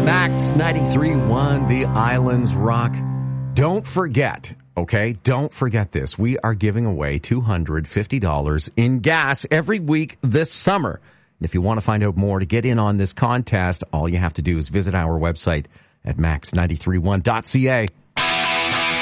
Max 93.1, The Islands Rock. Don't forget, okay? Don't forget this. We are giving away $250 in gas every week this summer. And if you want to find out more to get in on this contest, all you have to do is visit our website at max931.ca.